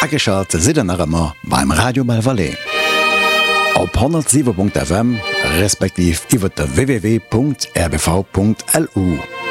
Ageschalt Sidennermmer beim Radio Malvalais. Op 107.fm respektiv iwwer der www.rbv.lu.